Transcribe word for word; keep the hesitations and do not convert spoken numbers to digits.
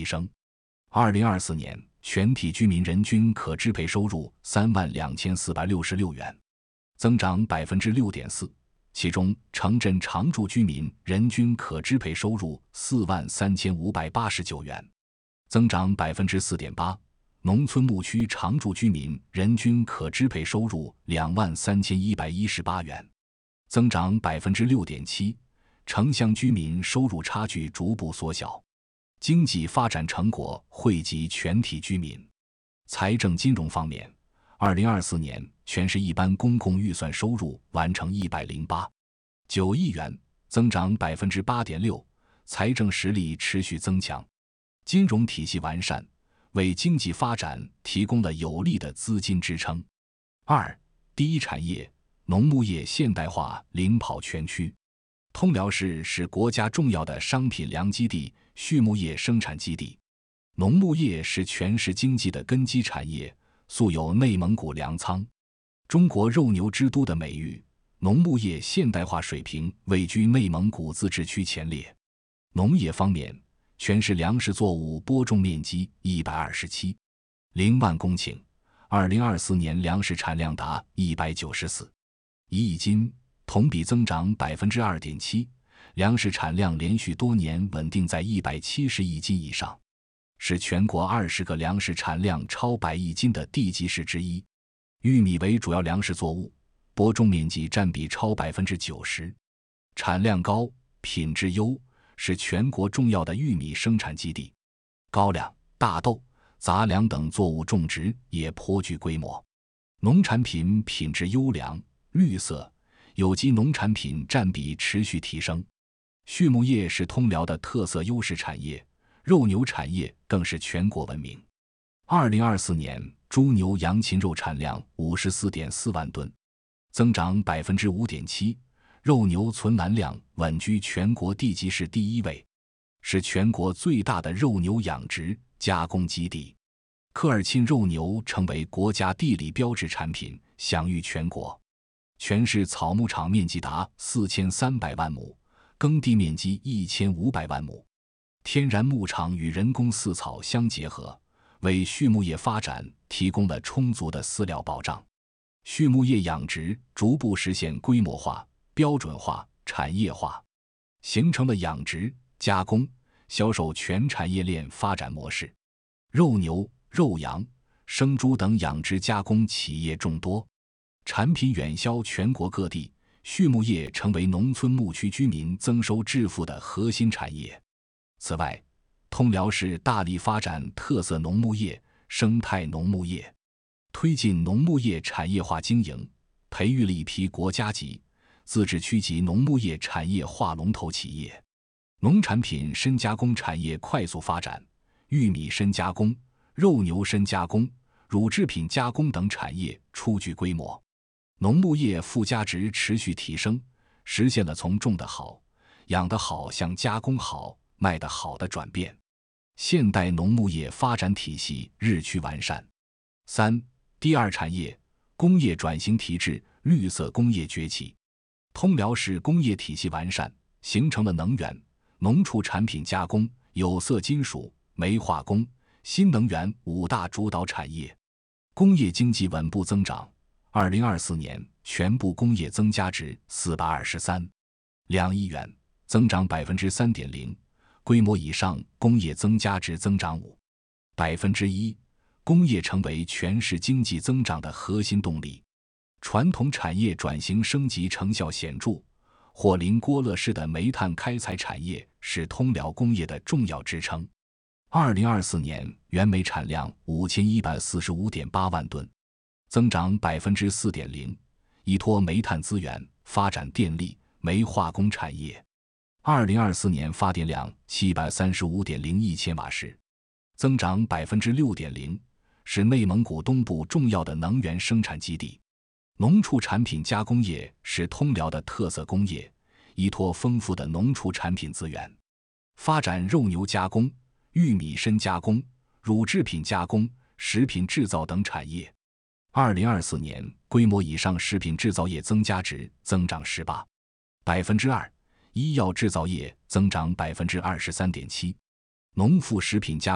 升。二零二四年全体居民人均可支配收入三万两千四百六十六元，增长 百分之六点四。其中城镇常住居民人均可支配收入四万三千五百八十九元，增长 百分之四点八。农村牧区常住居民人均可支配收入两万三千一百一十八元，增长 百分之六点七。城乡居民收入差距逐步缩小，经济发展成果惠及全体居民。财政金融方面，二零二四年全市一般公共预算收入完成一百零八点九亿元，增长 百分之八点六， 财政实力持续增强，金融体系完善，为经济发展提供了有力的资金支撑。二、第一产业，农牧业现代化领跑全区。通辽市是国家重要的商品粮基地、畜牧业生产基地，农牧业是全市经济的根基产业，素有内蒙古粮仓、中国肉牛之都的美誉，农牧业现代化水平位居内蒙古自治区前列。农业方面，全市粮食作物播种面积一百二十七点零万公顷，二零二四年粮食产量达一百九十四点一亿斤，同比增长 百分之二点七， 粮食产量连续多年稳定在一百七十亿斤以上，是全国二十个粮食产量超百亿斤的地级市之一。玉米为主要粮食作物，播种面积占比超 百分之九十， 产量高，品质优，是全国重要的玉米生产基地。高粱、大豆、杂粮等作物种植也颇具规模，农产品品质优良、绿色、有机农产品占比持续提升。畜牧业是通辽的特色优势产业，肉牛产业更是全国闻名。二零二四年猪牛羊禽肉产量 五十四点四万吨，增长 百分之五点七， 肉牛存栏量稳居全国地级市第一位，是全国最大的肉牛养殖加工基地。科尔沁肉牛成为国家地理标志产品，享誉全国。全市草牧场面积达四千三百万亩，耕地面积一千五百万亩。天然牧场与人工饲草相结合，为畜牧业发展提供了充足的饲料保障。畜牧业养殖逐步实现规模化、标准化、产业化，形成了养殖、加工、销售全产业链发展模式。肉牛、肉羊、生猪等养殖加工企业众多，产品远销全国各地，畜牧业成为农村牧区居民增收致富的核心产业。此外，通辽市大力发展特色农牧业、生态农牧业，推进农牧业产业化经营，培育了一批国家级、自治区级农牧业产业化龙头企业。农产品深加工产业快速发展，玉米深加工、肉牛深加工、乳制品加工等产业初具规模。农牧业附加值持续提升，实现了从种得好、养得好向加工好、卖得好的转变。现代农牧业发展体系日趋完善。三、第二产业，工业转型提质，绿色工业崛起。通辽市工业体系完善，形成了能源、农畜产品加工、有色金属、煤化工、新能源五大主导产业，工业经济稳步增长。二零二四年全部工业增加值四百二十三点二亿元，增长 百分之三点零， 规模以上工业增加值增长 百分之一， 工业成为全市经济增长的核心动力。传统产业转型升级成效显著，霍林郭勒市的煤炭开采产业是通辽工业的重要支撑。二零二四年原煤产量 五千一百四十五点八万吨，增长 百分之四点零， 依托煤炭资源发展电力、煤化工产业。二零二四年发电量 七百三十五点零亿千瓦时，增长 百分之六点零， 是内蒙古东部重要的能源生产基地。农畜产品加工业是通辽的特色工业，依托丰富的农畜产品资源，发展肉牛加工、玉米深加工、乳制品加工、食品制造等产业。二零二四年规模以上食品制造业增加值增长 百分之十八， 医药制造业增长 百分之二十三点七， 农副食品加